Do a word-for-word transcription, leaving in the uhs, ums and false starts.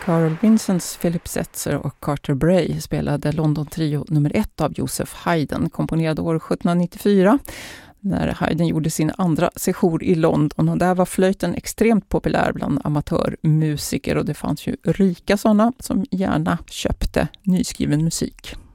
Carl Vincenz, Philip Setzer och Carter Bray spelade London-trio nummer ett av Joseph Haydn, komponerad år sjuttonhundranittiofyra när Haydn gjorde sin andra sejour i London, och där var flöjten extremt populär bland amatörmusiker och det fanns ju rika sådana som gärna köpte nyskriven musik.